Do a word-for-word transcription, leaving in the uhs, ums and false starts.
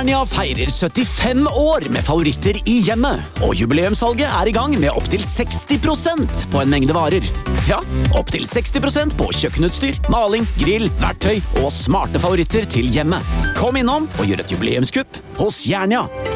Jernia feirer syttifem år med favoritter i hjemmet, og jubileumssalget er i gang med opp til seksti prosent på en mengde varer. Ja, opp til seksti prosent på kjøkkenutstyr, maling, grill, verktøy og smarte favoritter til hjemmet. Kom innom og gjør et jubileumskupp hos Jernia.